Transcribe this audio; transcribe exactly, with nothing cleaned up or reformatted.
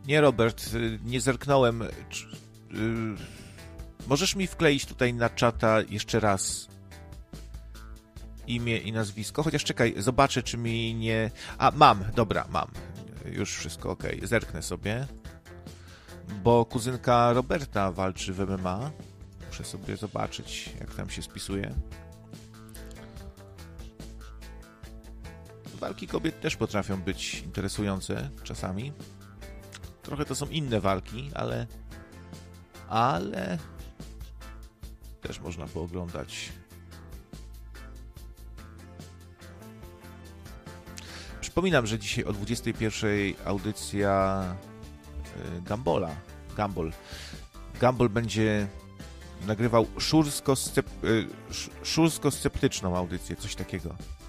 Nie, Robert, nie zerknąłem. Możesz mi wkleić tutaj na czata jeszcze raz imię i nazwisko? Chociaż czekaj, zobaczę, czy mi nie... A, mam, dobra, mam. Już wszystko ok. Zerknę sobie. Bo kuzynka Roberta walczy w M M A. Muszę sobie zobaczyć, jak tam się spisuje. Walki kobiet też potrafią być interesujące czasami. Trochę to są inne walki, ale... Ale... też można pooglądać. Przypominam, że dzisiaj o dwudziestej pierwszej audycja Gambola. Gambol. Gambol będzie nagrywał szursko-sceptyczną audycję, coś takiego.